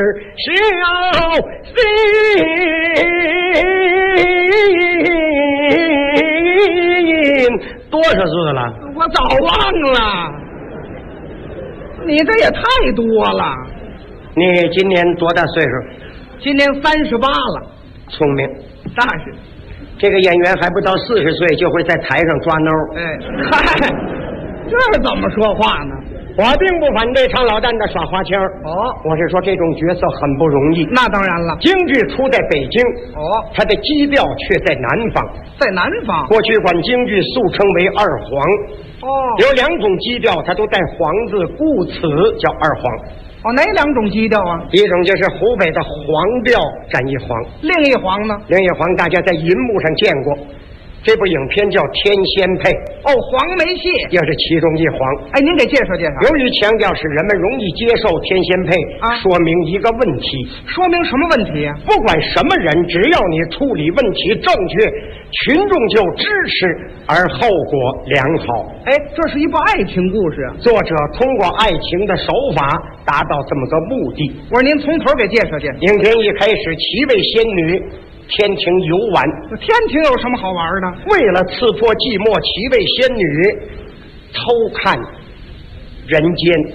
小心。多少次了？ 我早忘了。你这也太多了。 你今年多大岁数？ 今年38了。 聪明， 那是。 这个演员还不到40岁就会在台上抓孬。 哎，嗨，这怎么说话呢？ 我并不反对常老旦的耍花枪。 哦， 我是说这种角色很不容易。 那当然了。 京剧出在北京， 哦， 它的基调却在南方。 在南方。 过去管京剧素称为二黄。 哦， 有2种基调，它都带黄字，故此叫二黄。 哦，哪2种基调啊？ 一种就是湖北的黄调占一黄， 另一黄呢？ 另一黄大家在银幕上见过。这部影片叫《天仙配》， 哦，黄梅戏也是其中一黄。 哎，您给介绍介绍。 由于强调使人们容易接受天仙配，说明一个问题。 说明什么问题啊？ 不管什么人，只要你处理问题正确，群众就支持，而后果良好。 哎，这是一部爱情故事啊。 作者通过爱情的手法达到这么个目的。 我说您从头给介绍介绍。 影片一开始，7位仙女天庭游玩。 天庭有什么好玩的？ 为了刺破寂寞，7位仙女偷看人间，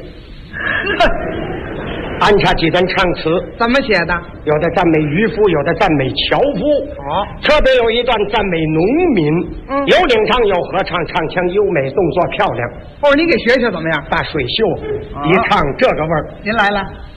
安插几段唱词。怎么写的？有的赞美渔夫，有的赞美樵夫。哦，特别有一段赞美农民。有领唱有合唱，唱腔优美，动作漂亮。 哦，你给学学怎么样？ 大水袖，一唱这个味儿。 您来了。